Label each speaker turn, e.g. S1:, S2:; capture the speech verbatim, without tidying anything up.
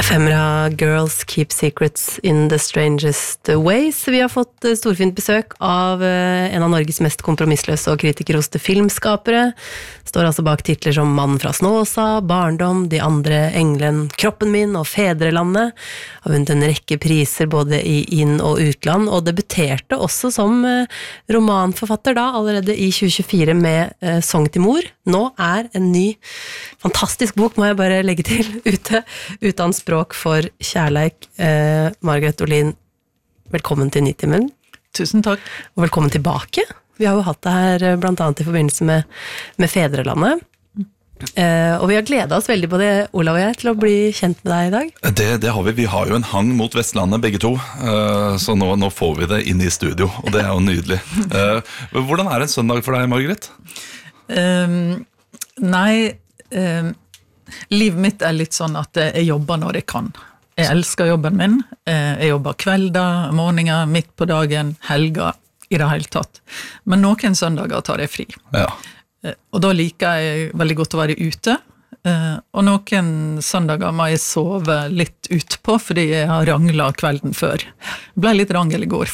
S1: Femra Girls Keep Secrets in the Strangest Ways. Vi har fått storfint besøk av en av Norges mest kompromissløse og kritikerroste filmskapere. Står altså bak titler som Mann fra Snåsa, Barndom, De andre englen, Kroppen min og Fedrelandet. Har vunnet en rekke priser både i inn- og utland, og debuterte også som romanforfatter da, allerede i tjue tjuefire med Song til mor. Nå er en ny, fantastisk bok, må jeg bare legge til, ute, uten språk for kjærleik. Eh, Margaret Olin, velkommen til Nitimen.
S2: Tusen takk.
S1: Og velkommen tilbake. Vi har jo hatt det her blant annet i forbindelse med, med Fedrelandet. Eh, og vi har gledet oss veldig både Olav og jeg til å bli kjent med deg i dag.
S3: Det, det har vi. Vi har jo en hang mot Vestlandet begge to, eh, så nå, nå får vi det inn i studio, og det er jo nydelig. Eh, hvordan er en søndag for deg, Margaret?
S2: Um, nei, um, livet mitt er litt sånn at jeg jobber når jeg kan. Jeg elsker jobben min. Jeg jobber kvelder, morgener, midt på dagen, helger, i det hele tatt. Men noen søndager tar jeg fri.
S3: Ja.
S2: Og da liker jeg veldig godt å være ute. Og noen søndager må jeg sove litt ut på, fordi jeg har ranglet kvelden før. Det ble litt rangel i går,